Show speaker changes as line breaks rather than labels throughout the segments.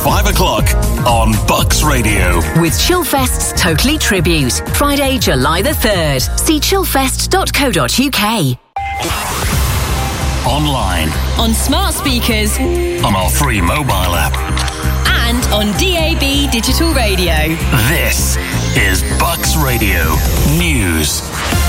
5 o'clock on Bucks Radio.
With Chillfest's Totally Tribute, Friday, July the 3rd. See chillfest.co.uk.
Online.
On smart speakers.
On our free mobile app.
And on DAB Digital Radio.
This is Bucks Radio News.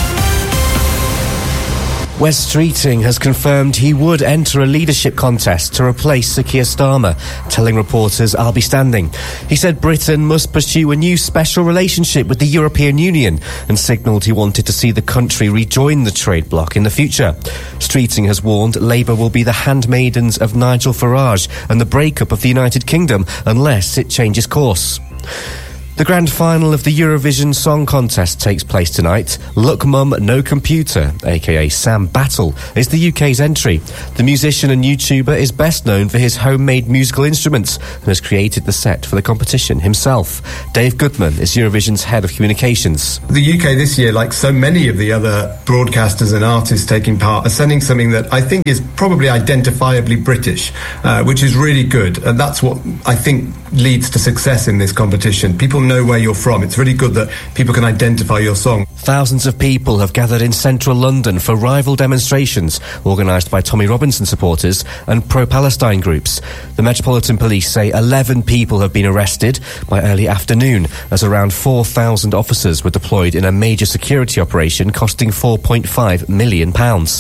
Wes Streeting has confirmed he would enter a leadership contest to replace Sir Keir Starmer, telling reporters, "I'll be standing." He said Britain must pursue a new special relationship with the European Union and signalled he wanted to see the country rejoin the trade bloc in the future. Streeting has warned Labour will be the handmaidens of Nigel Farage and the breakup of the United Kingdom unless it changes course. The grand final of the Eurovision Song Contest takes place tonight. Look Mum No Computer, aka Sam Battle, is the UK's entry. The musician and YouTuber is best known for his homemade musical instruments and has created the set for the competition himself. Dave Goodman is Eurovision's head of communications.
The UK this year, like so many of the other broadcasters and artists taking part, are sending something that I think is probably identifiably British, which is really good. And that's what I think leads to success in this competition. People know where you're from. It's really good that people can identify your song.
Thousands of people have gathered in central London for rival demonstrations organised by Tommy Robinson supporters and pro-Palestine groups. The Metropolitan Police say 11 people have been arrested by early afternoon as around 4,000 officers were deployed in a major security operation costing £4.5 million.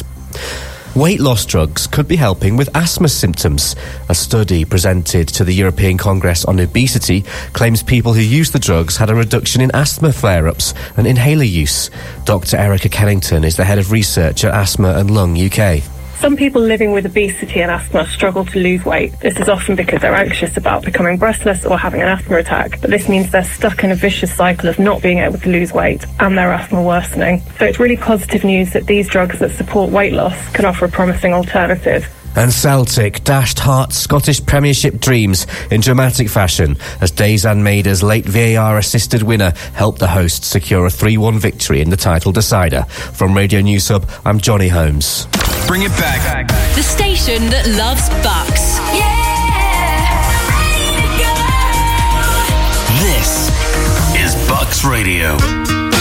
Weight loss drugs could be helping with asthma symptoms. A study presented to the European Congress on Obesity claims people who used the drugs had a reduction in asthma flare-ups and inhaler use. Dr. Erica Kennington is the head of research at Asthma and Lung UK.
Some people living with obesity and asthma struggle to lose weight. This is often because they're anxious about becoming breathless or having an asthma attack, but this means they're stuck in a vicious cycle of not being able to lose weight and their asthma worsening. So it's really positive news that these drugs that support weight loss can offer a promising alternative.
And Celtic dashed Hearts' Scottish Premiership dreams in dramatic fashion as Dazan Maida's late VAR-assisted winner helped the hosts secure a 3-1 victory in the title decider. From Radio News Hub, I'm Johnny Holmes.
Bring it back.
The station that loves Bucks.
This is Bucks Radio.